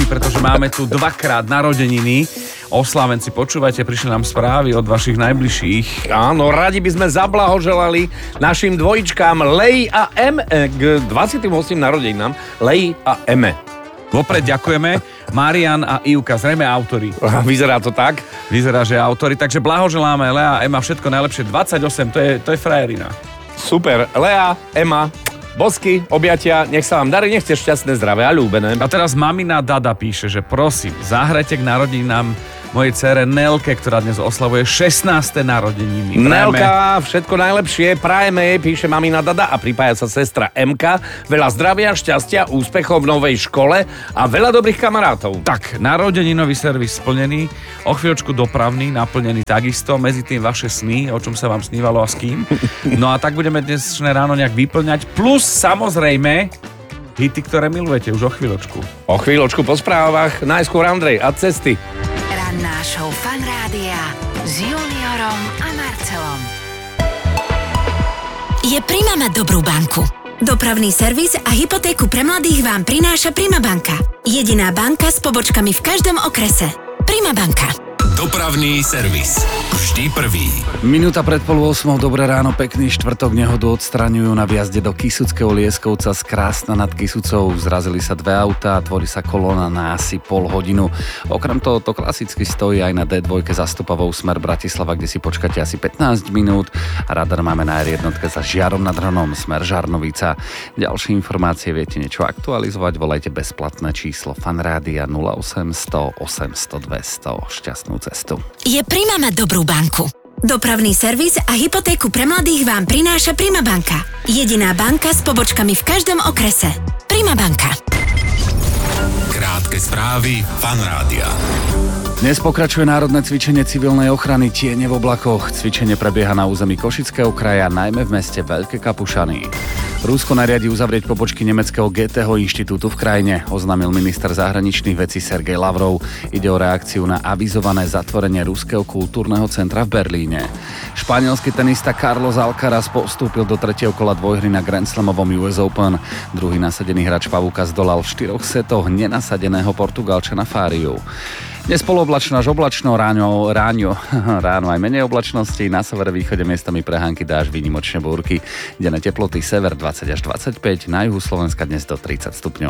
pretože máme tu dvakrát narodeniny. Oslávenci, počúvajte, prišli nám správy od vašich najbližších. Áno, radi by sme zablahoželali našim dvojičkám Lej a M k 28. narodeninám. Lej a M. Vopred ďakujeme. Marian a Ivka, zrejme autori. Vyzerá to tak? Vyzerá, že autori. Takže blahoželáme Lea a Ema všetko najlepšie. 28, to je frajerina. Super. Lea, Ema, bosky, objatia, nech sa vám darí, nech ste šťastné, zdravé a ľúbené. A teraz mamina Dada píše, že prosím, zahrajte k narodeninám mojej dcére Nelke, ktorá dnes oslavuje 16. narodeniny. Nelka, všetko najlepšie, prajeme jej, píše mamina Dada a pripája sa sestra Emka. Veľa zdravia, šťastia, úspechov v novej škole a veľa dobrých kamarátov. Tak, narodeninový servis splnený, o chvíľočku dopravný, naplnený takisto, medzi tým vaše sny, o čom sa vám snívalo a s kým. No a tak budeme dnešné ráno nejak vyplňať, plus samozrejme hity, ktoré milujete už o chvíľočku. O chvíľočku po správach, najskôr Andrej a cesty. Ranná show Fan Rádia s Juniorom a Marcelom. Je Prima mať dobrú banku. Dopravný servis a hypotéku pre mladých vám prináša Prima banka. Jediná banka s pobočkami v každom okrese. Prima banka. Dopravný servis. Vždy prvý. Minúta pred 7:30, dobré ráno, pekný štvrtok, nehodu odstraňujú na vjazde do Kysuckého Lieskovca z Krásna nad Kysucou. Zrazili sa dve autá, tvorí sa kolóna na asi pol hodinu. Okrem toho to klasicky stojí aj na D2 zastupavou smer Bratislava, kde si počkáte asi 15 minút. Radar máme na R1 za Žiarom nad Hronom, smer Žarnovica. Ďalšie informácie viete niečo aktualizovať, volajte bezplatné číslo Fanrádia 0800 800 200. Šťastnú cestu. Je Prima mať dobrú banku. Dopravný servis a hypotéku pre mladých vám prináša Prima banka. Jediná banka s pobočkami v každom okrese. Prima banka. Krátke správy Fan Rádia. Dnes pokračuje národné cvičenie civilnej ochrany Tiene v oblakoch. Cvičenie prebieha na území Košického kraja, najmä v meste Veľké Kapušany. Rusko nariadi uzavrieť pobočky nemeckého Goetheho inštitútu v krajine, oznámil minister zahraničných vecí Sergej Lavrov. Ide o reakciu na avizované zatvorenie Ruského kultúrneho centra v Berlíne. Španielský tenista Carlos Alcaraz postúpil do tretieho kola dvojhry na Grand Slamovom US Open. Druhý nasadený hráč pavúka zdolal v 4 setoch nenasadeného Portugalčana Fáriu. Dnes polooblačno až oblačno, ráno aj menej oblačnosti, na severe-východe miestami prehánky, dáž, výnimočne búrky. Denné teploty sever 20 až 25, na juhu Slovenska dnes do 30 stupňov.